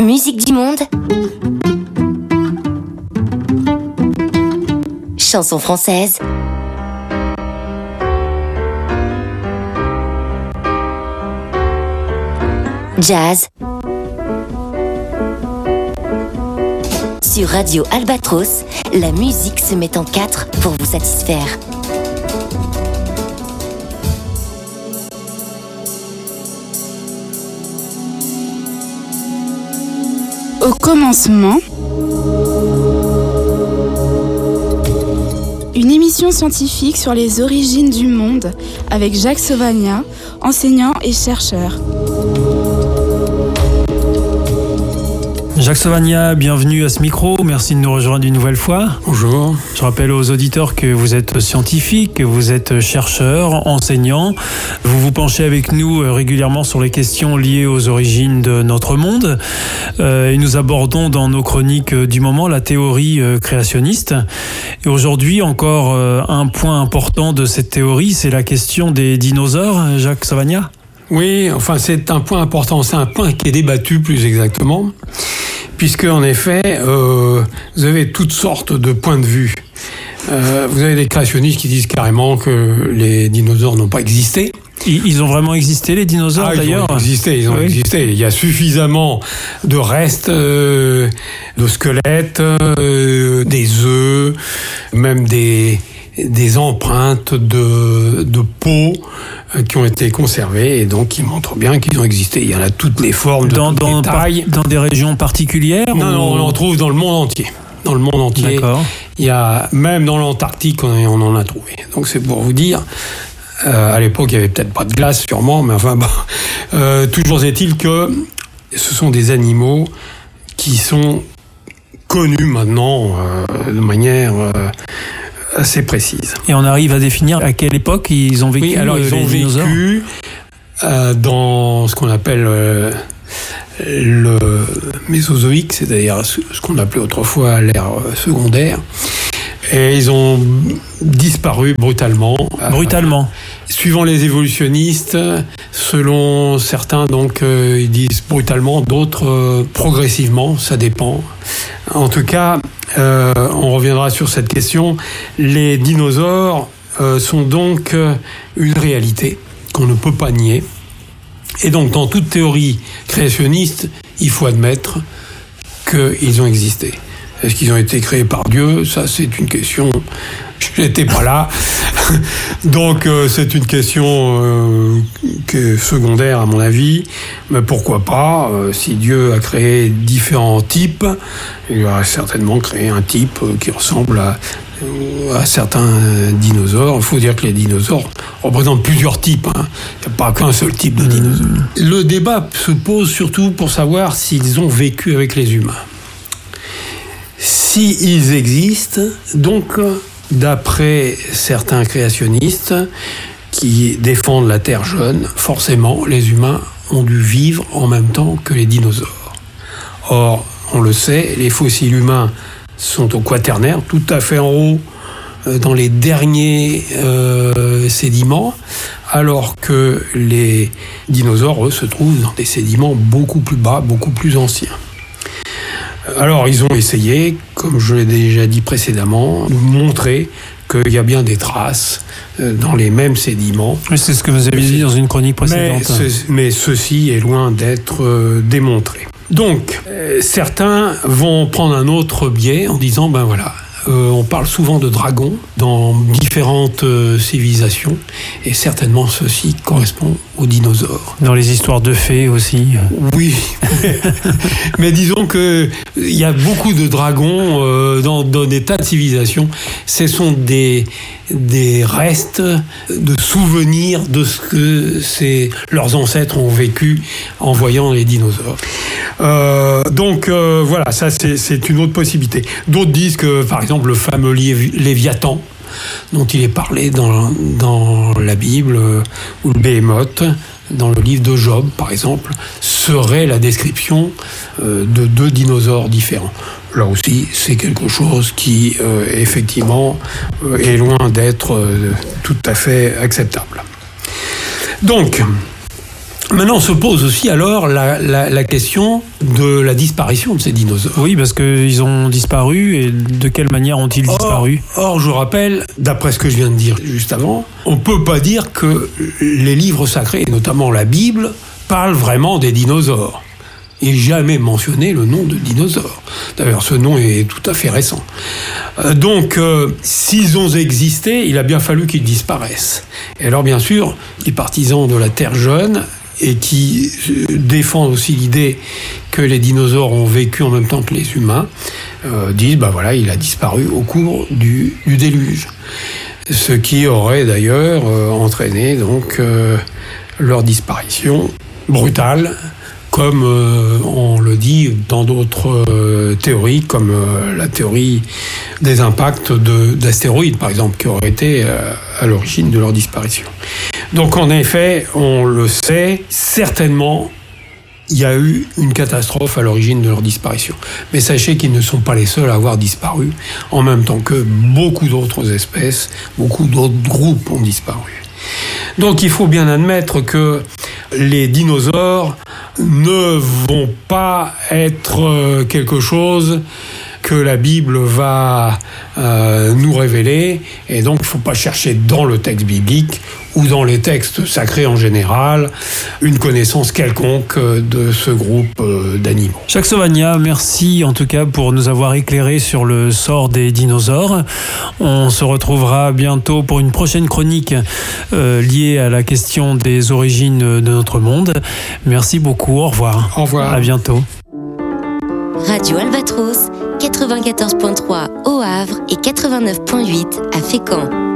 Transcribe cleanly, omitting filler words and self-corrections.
musique du monde. Chansons françaises. Jazz. Sur Radio Albatros, la musique se met en quatre pour vous satisfaire. Au commencement, une émission scientifique sur les origines du monde avec Jacques Sauvagnat, enseignant et chercheur. Jacques Sauvagnat, bienvenue à ce micro. Merci de nous rejoindre une nouvelle fois. Bonjour. Je rappelle aux auditeurs que vous êtes scientifique, que vous êtes chercheur, enseignant. Vous vous penchez avec nous régulièrement sur les questions liées aux origines de notre monde. Et nous abordons dans nos chroniques du moment la théorie créationniste. Et aujourd'hui, encore un point important de cette théorie, c'est la question des dinosaures. Jacques Sauvagnat ? Oui, enfin c'est un point important, c'est un point qui est débattu plus exactement, puisque en effet, vous avez toutes sortes de points de vue. Vous avez des créationnistes qui disent carrément que les dinosaures n'ont pas existé. Ils ont vraiment existé, les dinosaures, d'ailleurs ? Ils ont existé. Il y a suffisamment de restes, de squelettes, des œufs, même des empreintes de peau qui ont été conservées et donc qui montrent bien qu'ils ont existé. Il y en a toutes les formes, toutes les tailles. Dans des régions particulières ? Non, on en trouve dans le monde entier. Dans le monde entier. D'accord. Il y a, même dans l'Antarctique, on en a trouvé. Donc c'est pour vous dire, à l'époque, il n'y avait peut-être pas de glace, sûrement, mais enfin, toujours est-il que ce sont des animaux qui sont connus maintenant de manière assez précise. Et on arrive à définir à quelle époque ils ont vécu. Oui, alors ils ont vécu dans ce qu'on appelle le Mésozoïque, c'est-à-dire ce qu'on appelait autrefois l'ère secondaire. Et ils ont disparu brutalement. Brutalement. Suivant les évolutionnistes, selon certains, donc ils disent brutalement, d'autres progressivement, ça dépend. En tout cas, on reviendra sur cette question. Les dinosaures sont donc une réalité qu'on ne peut pas nier. Et donc, dans toute théorie créationniste, il faut admettre qu'ils ont existé. Est-ce qu'ils ont été créés par Dieu ? Ça, c'est une question... Je n'étais pas là. Donc, c'est une question qui est secondaire, à mon avis. Mais pourquoi pas ? Si Dieu a créé différents types, il a certainement créé un type qui ressemble à certains dinosaures. Il faut dire que les dinosaures représentent plusieurs types. Il n'y a pas qu'un seul type de dinosaure. Le débat se pose surtout pour savoir s'ils ont vécu avec les humains. S'ils existent, donc, d'après certains créationnistes qui défendent la Terre jeune, forcément, les humains ont dû vivre en même temps que les dinosaures. Or, on le sait, les fossiles humains sont au Quaternaire, tout à fait en haut, dans les derniers sédiments, alors que les dinosaures, eux, se trouvent dans des sédiments beaucoup plus bas, beaucoup plus anciens. Alors, ils ont essayé, comme je l'ai déjà dit précédemment, de montrer qu'il y a bien des traces dans les mêmes sédiments. Oui, c'est ce que vous avez dit dans une chronique précédente. Mais ceci est loin d'être démontré. Donc, certains vont prendre un autre biais en disant, on parle souvent de dragons dans différentes civilisations, et certainement ceci correspond aux dinosaures. Dans les histoires de fées aussi. Oui, mais disons qu'il y a beaucoup de dragons dans des tas de civilisations. Ce sont des restes de souvenirs de ce que leurs ancêtres ont vécu en voyant les dinosaures. Donc voilà, ça c'est une autre possibilité. D'autres disent que, par exemple, le fameux Léviathan, dont il est parlé dans la Bible, ou le Béhémoth, dans le livre de Job, par exemple, serait la description de deux dinosaures différents. Là aussi, c'est quelque chose qui, effectivement, est loin d'être tout à fait acceptable. Donc, Maintenant, se pose aussi alors la question de la disparition de ces dinosaures. Oui, parce qu'ils ont disparu, et de quelle manière ont-ils disparu ? Or, je rappelle, d'après ce que je viens de dire juste avant, on ne peut pas dire que les livres sacrés, et notamment la Bible, parlent vraiment des dinosaures. Il n'est jamais mentionné le nom de dinosaure. D'ailleurs, ce nom est tout à fait récent. Donc, s'ils ont existé, il a bien fallu qu'ils disparaissent. Et alors, bien sûr, les partisans de la Terre jeune, et qui défendent aussi l'idée que les dinosaures ont vécu en même temps que les humains, disent, voilà, il a disparu au cours du déluge. Ce qui aurait d'ailleurs entraîné donc leur disparition brutale, comme on le dit dans d'autres théories, comme la théorie des impacts d'astéroïdes, par exemple, qui auraient été à l'origine de leur disparition. Donc en effet, on le sait, certainement, il y a eu une catastrophe à l'origine de leur disparition. Mais sachez qu'ils ne sont pas les seuls à avoir disparu, en même temps que beaucoup d'autres espèces, beaucoup d'autres groupes ont disparu. Donc il faut bien admettre que les dinosaures ne vont pas être quelque chose que la Bible va nous révéler, et donc il ne faut pas chercher dans le texte biblique ou dans les textes sacrés en général une connaissance quelconque de ce groupe d'animaux. Jacques Sauvagnat, merci en tout cas pour nous avoir éclairé sur le sort des dinosaures. On se retrouvera bientôt pour une prochaine chronique liée à la question des origines de notre monde. Merci beaucoup, au revoir. Au revoir. À bientôt. Radio Albatros, 94.3 au Havre et 89.8 à Fécamp.